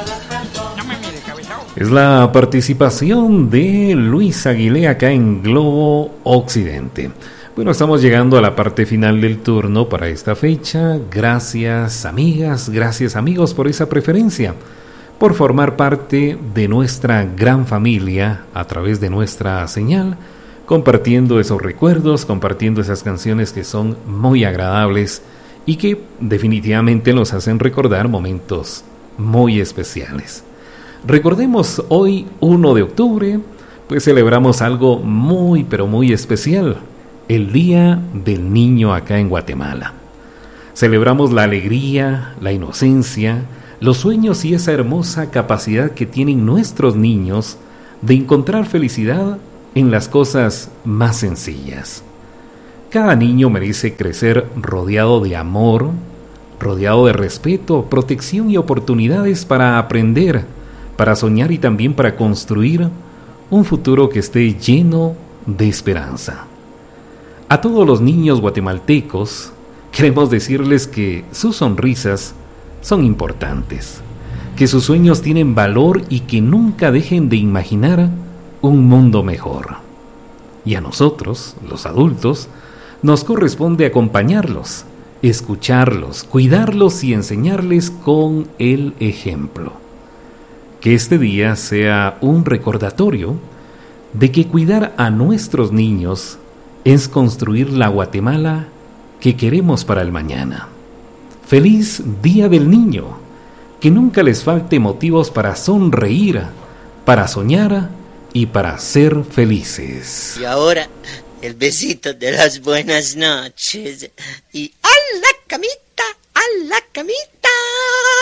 Es la participación de Luis Aguilé acá en Globo Occidente. Bueno, estamos llegando a la parte final del turno para esta fecha. Gracias amigas, gracias amigos por esa preferencia, por formar parte de nuestra gran familia a través de nuestra señal, compartiendo esos recuerdos, compartiendo esas canciones que son muy agradables y que definitivamente nos hacen recordar momentos muy especiales. Recordemos hoy 1 de octubre, pues celebramos algo muy pero muy especial, el Día del Niño acá en Guatemala. Celebramos la alegría, la inocencia, los sueños y esa hermosa capacidad que tienen nuestros niños de encontrar felicidad en las cosas más sencillas. Cada niño merece crecer rodeado de amor, rodeado de respeto, protección y oportunidades para aprender, para soñar y también para construir un futuro que esté lleno de esperanza. A todos los niños guatemaltecos queremos decirles que sus sonrisas son importantes, que sus sueños tienen valor y que nunca dejen de imaginar un mundo mejor. Y a nosotros, los adultos, nos corresponde acompañarlos, escucharlos, cuidarlos y enseñarles con el ejemplo. Que este día sea un recordatorio de que cuidar a nuestros niños es construir la Guatemala que queremos para el mañana. ¡Feliz Día del Niño! Que nunca les falte motivos para sonreír, para soñar y para ser felices. Y ahora, el besito de las buenas noches. Y ¡a la camita! ¡A la camita!